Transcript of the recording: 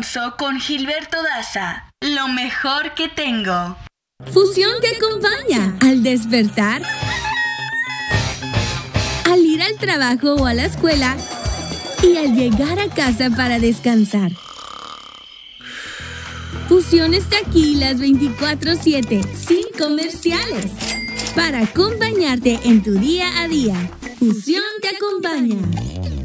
Alonso con Gilberto Daza. Lo mejor que tengo. Fusión te acompaña al despertar, al ir al trabajo o a la escuela y al llegar a casa para descansar. Fusión está aquí las 24/7, sin comerciales, para acompañarte en tu día a día. Fusión te acompaña.